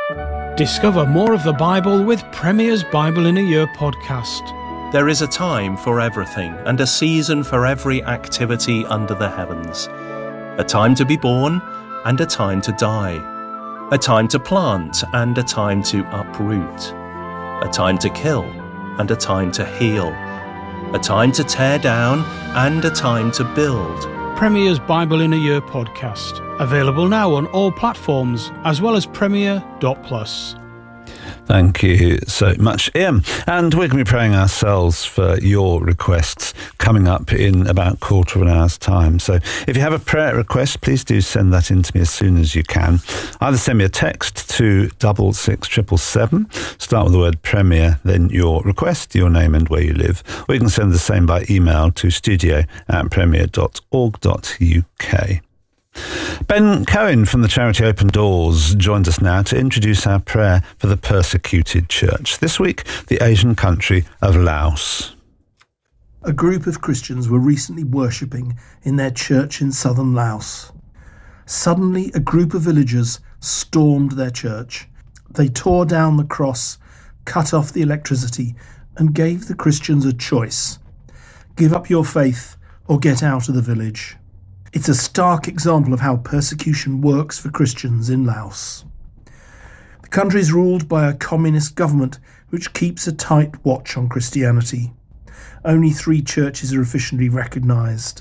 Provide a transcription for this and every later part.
Discover more of the Bible with Premier's Bible in a Year podcast. There is a time for everything and a season for every activity under the heavens. A time to be born and a time to die. A time to plant and a time to uproot. A time to kill and a time to heal. A time to tear down and a time to build. Premier's Bible in a Year podcast. Available now on all platforms as well as Premier.plus. Thank you so much, Ian. And we're going to be praying ourselves for your requests coming up in about a quarter of an hour's time. So if you have a prayer request, please do send that in to me as soon as you can. Either send me a text to 66777, start with the word Premier, then your request, your name and where you live. Or you can send the same by email to studio@premier.org.uk. Ben Cohen from the charity Open Doors joins us now to introduce our prayer for the persecuted church. This week, the Asian country of Laos. A group of Christians were recently worshipping in their church in southern Laos. Suddenly, a group of villagers stormed their church. They tore down the cross, cut off the electricity, and gave the Christians a choice: give up your faith or get out of the village. It's a stark example of how persecution works for Christians in Laos. The country is ruled by a communist government which keeps a tight watch on Christianity. Only 3 churches are officially recognised.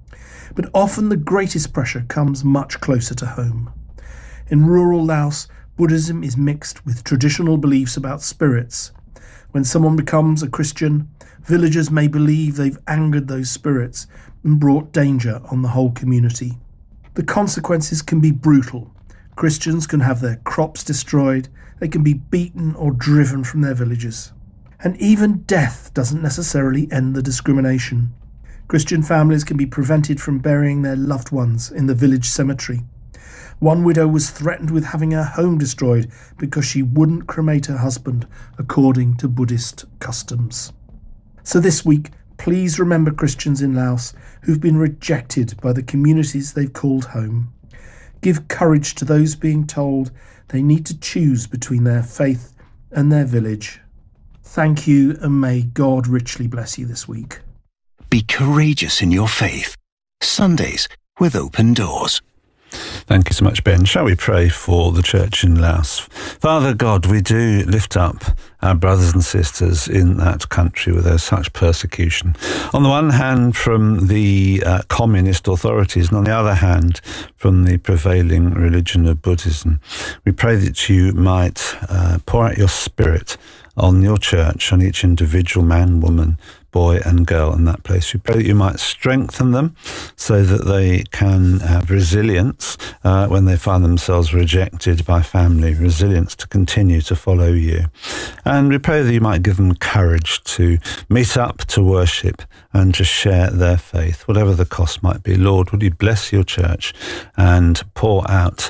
But often the greatest pressure comes much closer to home. In rural Laos, Buddhism is mixed with traditional beliefs about spirits. When someone becomes a Christian, villagers may believe they've angered those spirits and brought danger on the whole community. The consequences can be brutal. Christians can have their crops destroyed, they can be beaten or driven from their villages. And even death doesn't necessarily end the discrimination. Christian families can be prevented from burying their loved ones in the village cemetery. One widow was threatened with having her home destroyed because she wouldn't cremate her husband according to Buddhist customs. So this week, please remember Christians in Laos who've been rejected by the communities they've called home. Give courage to those being told they need to choose between their faith and their village. Thank you, and may God richly bless you this week. Be courageous in your faith. Sundays with Open Doors. Thank you so much, Ben. Shall we pray for the church in Laos? Father God, we do lift up our brothers and sisters in that country where there's such persecution. On the one hand, from the communist authorities, and on the other hand, from the prevailing religion of Buddhism. We pray that you might pour out your spirit on your church, on each individual man, woman, boy and girl in that place. We pray that you might strengthen them so that they can have resilience when they find themselves rejected by family, resilience to continue to follow you. And we pray that you might give them courage to meet up, to worship and to share their faith, whatever the cost might be. Lord, would you bless your church and pour out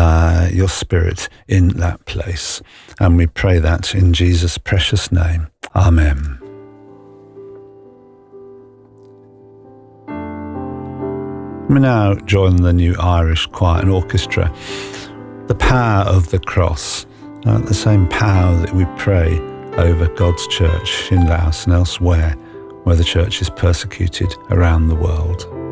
your spirit in that place. And we pray that in Jesus' precious name. Amen. We now join the New Irish Choir and Orchestra. The power of the cross, the same power that we pray over God's church in Laos and elsewhere where the church is persecuted around the world.